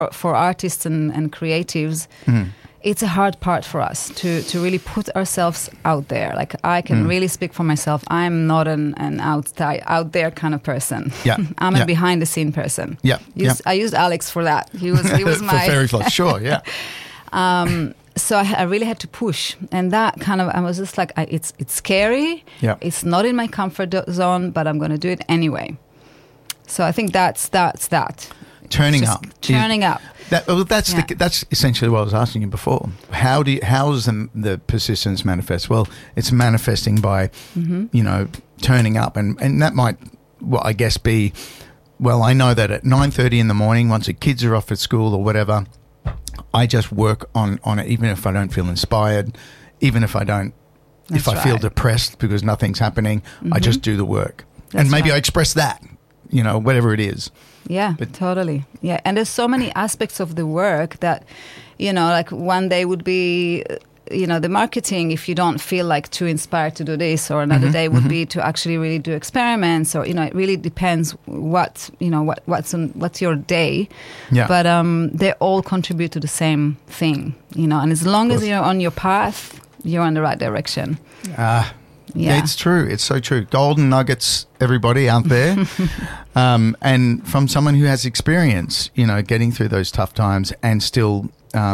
for artists and creatives, it's a hard part for us to really put ourselves out there. Like, I can really speak for myself. I'm not an out there kind of person. Yeah. I'm a behind the scene person. Yeah. I used Alex for that. He was my for Fairy Floss, sure, yeah. So I really had to push, and that kind of, I was just like, it's scary. Yeah. It's not in my comfort zone, but I'm going to do it anyway. So I think that's that. Turning Just up. Turning up. That's essentially what I was asking you before. How does the persistence manifest? Well, it's manifesting by, turning up, and that might, well, I guess be, well, I know that at 9:30 in the morning, once the kids are off at school or whatever, I just work on it, even if I don't feel inspired, even if I don't, if I feel depressed because nothing's happening, I just do the work. And maybe I express that, whatever it is. Yeah, totally. Yeah, and there's so many aspects of the work that, like one day would be, the marketing, if you don't feel like too inspired to do this, or another day would be to actually really do experiments, or, it really depends what's your day. Yeah. But they all contribute to the same thing, and as long as you're on your path, you're in the right direction. Yeah, it's true. It's so true. Golden nuggets, everybody out there. And from someone who has experience, getting through those tough times and still,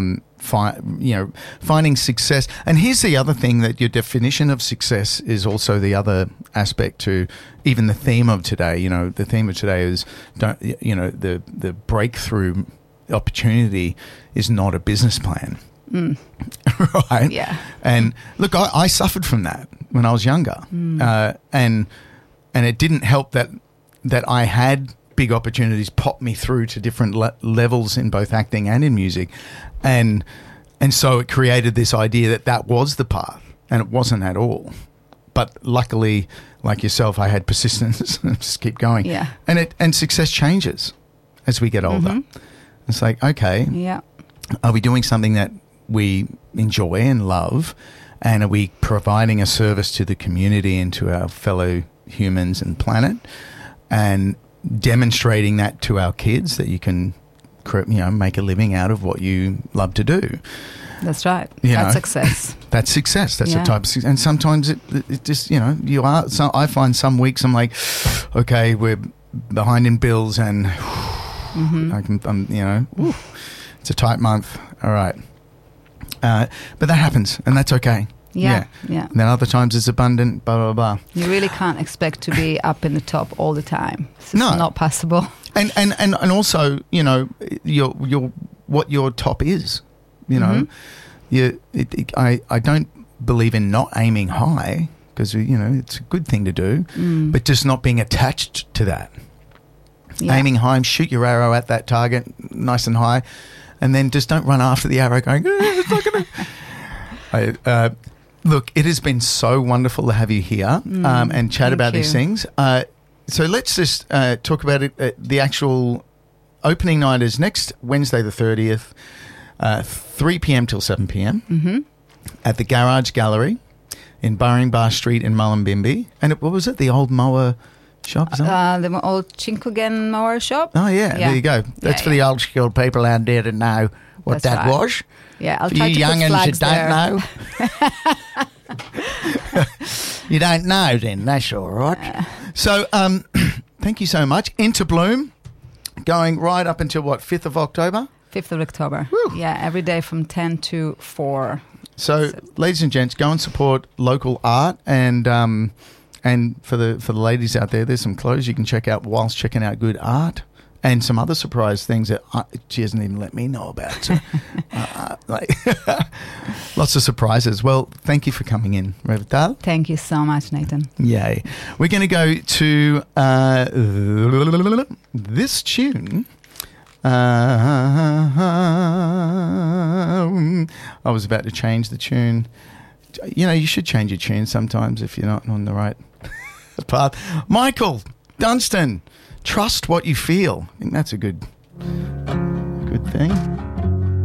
finding success. And here's the other thing, that your definition of success is also the other aspect to even the theme of today. The theme of today is, the breakthrough opportunity is not a business plan. Right? Yeah. And look, I suffered from that when I was younger, and it didn't help that I had big opportunities pop me through to different levels in both acting and in music, and so it created this idea that was the path, and it wasn't at all. But luckily, like yourself, I had persistence. Just keep going. Yeah. And success changes as we get older. It's like, okay, yeah, are we doing something that we enjoy and love, and are we providing a service to the community and to our fellow humans and planet, and demonstrating that to our kids, that you can make a living out of what you love to do. That's right. That's success. That's success. That's the type of success. And sometimes it just, you are. So I find some weeks I'm like, okay, we're behind in bills, and it's a tight month. All right. But that happens, and that's okay. Yeah. And then other times it's abundant, blah, blah, blah. You really can't expect to be up in the top all the time. It's not possible. And also, your what your top is, I don't believe in not aiming high, because, it's a good thing to do, but just not being attached to that. Yeah. Aiming high, shoot your arrow at that target nice and high, and then just don't run after the arrow going, it's not going to... Look, it has been so wonderful to have you here and chat about these things. So let's just talk about it. The actual opening night is next Wednesday the 30th, 3 p.m. till 7 p.m. At the Garage Gallery in Burringbar Street in Mullumbimby. And what was it, the old mower shop? The old Chincogen mower shop. Oh, yeah, there you go. That's for the old school people out there to know what that was. Yeah, I'll for try you to put young'uns flags that don't know. You don't know, then that's all right. So, thank you so much. Into Bloom, going right up until 5th of October? 5th of October. Woo. Yeah, every day from 10 to 4. So, ladies and gents, go and support local art, and for the ladies out there, there's some clothes you can check out whilst checking out good art. And some other surprise things that she hasn't even let me know about. So, lots of surprises. Well, thank you for coming in, Revital. Thank you so much, Nathan. Yay. We're going to go to this tune. I was about to change the tune. You should change your tune sometimes if you're not on the right path. Michael Dunstan. Trust what you feel. I think that's a good thing.